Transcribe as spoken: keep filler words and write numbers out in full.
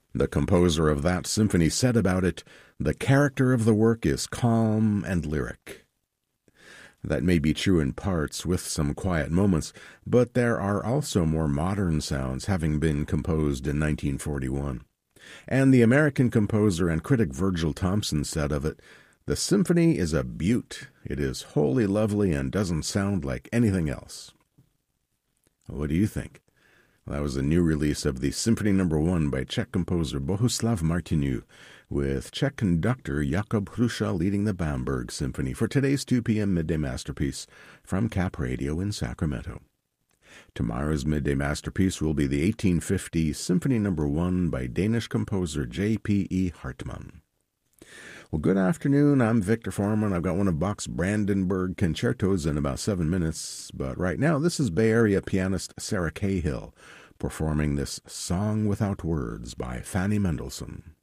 The composer of that symphony said about it, "The character of the work is calm and lyric." That may be true in parts, with some quiet moments, but there are also more modern sounds, having been composed in nineteen forty-one. And the American composer and critic Virgil Thompson said of it, "The symphony is a beaut. It is wholly lovely and doesn't sound like anything else." What do you think? That was a new release of the Symphony Number One by Czech composer Bohuslav Martinu, with Czech conductor Jakub Hruša leading the Bamberg Symphony for today's two p.m. Midday Masterpiece from Cap Radio in Sacramento. Tomorrow's Midday Masterpiece will be the eighteen fifty Symphony Number One by Danish composer J P E Hartmann. Well, good afternoon. I'm Victor Foreman. I've got one of Bach's Brandenburg concertos in about seven minutes. But right now, this is Bay Area pianist Sarah Cahill performing this Song Without Words by Fanny Mendelssohn.